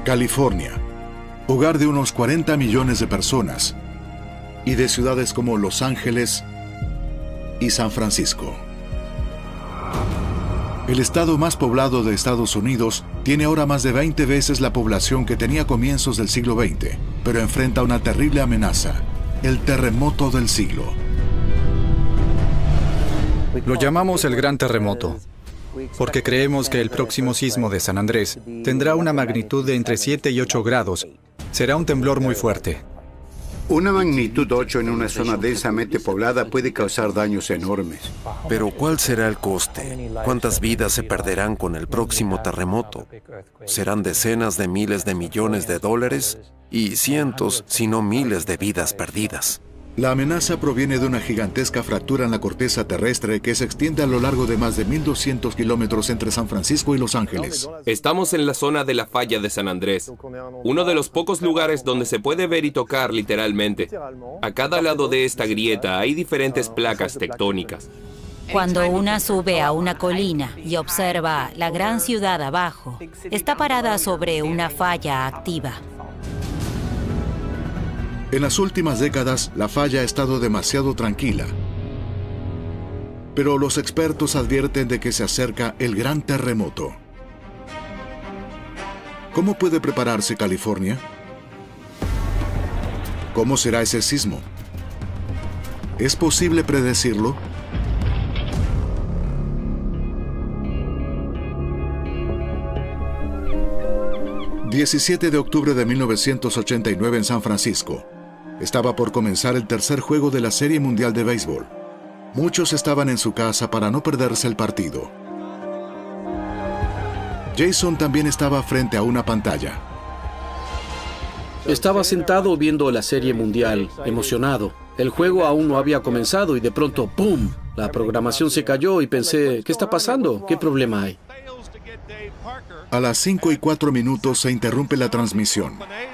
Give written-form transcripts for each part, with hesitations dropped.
California, hogar de unos 40 millones de personas y de ciudades como Los Ángeles y San Francisco. El estado más poblado de Estados Unidos tiene ahora más de 20 veces la población que tenía a comienzos del siglo XX, pero enfrenta una terrible amenaza, el terremoto del siglo. Lo llamamos el Gran Terremoto, porque creemos que el próximo sismo de San Andrés tendrá una magnitud de entre 7 y 8 grados. Será un temblor muy fuerte. Una magnitud 8 en una zona densamente poblada puede causar daños enormes. Pero ¿cuál será el coste? ¿Cuántas vidas se perderán con el próximo terremoto? Serán decenas de miles de millones de dólares y cientos, si no miles de vidas perdidas. La amenaza proviene de una gigantesca fractura en la corteza terrestre que se extiende a lo largo de más de 1.200 kilómetros entre San Francisco y Los Ángeles. Estamos en la zona de la falla de San Andrés, uno de los pocos lugares donde se puede ver y tocar literalmente. A cada lado de esta grieta hay diferentes placas tectónicas. Cuando una sube a una colina y observa la gran ciudad abajo, está parada sobre una falla activa. En las últimas décadas, la falla ha estado demasiado tranquila. Pero los expertos advierten de que se acerca el gran terremoto. ¿Cómo puede prepararse California? ¿Cómo será ese sismo? ¿Es posible predecirlo? ...17 de octubre de 1989 en San Francisco. Estaba por comenzar el tercer juego de la Serie Mundial de Béisbol. Muchos estaban en su casa para no perderse el partido. Jason también estaba frente a una pantalla. Estaba sentado viendo la Serie Mundial, emocionado. El juego aún no había comenzado y de pronto, ¡pum!, la programación se cayó y pensé, ¿qué está pasando? ¿Qué problema hay? A las 5:04 se interrumpe la transmisión.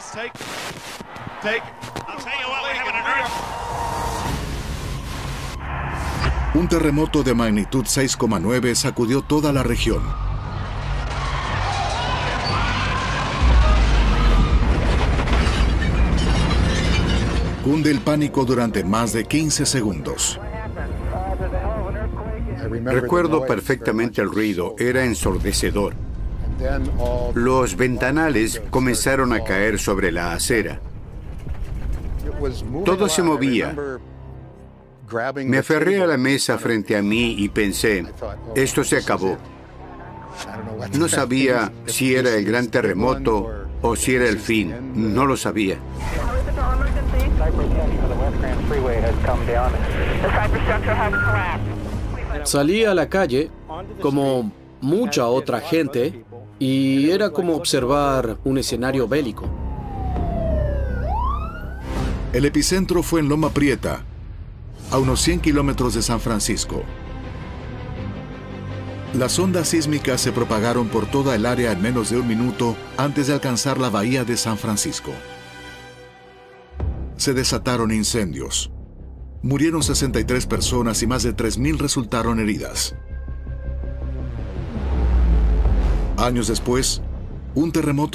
Un terremoto de magnitud 6,9 sacudió toda la región. Cunde el pánico durante más de 15 segundos. Recuerdo perfectamente el ruido, era ensordecedor. Los ventanales comenzaron a caer sobre la acera. Todo se movía. Me aferré a la mesa frente a mí y pensé, esto se acabó. No sabía si era el gran terremoto o si era el fin. No lo sabía. Salí a la calle, como mucha otra gente, y era como observar un escenario bélico. El epicentro fue en Loma Prieta, a unos 100 kilómetros de San Francisco. Las ondas sísmicas se propagaron por toda el área en menos de un minuto antes de alcanzar la bahía de San Francisco. Se desataron incendios. Murieron 63 personas y más de 3.000 resultaron heridas. Años después, un terremoto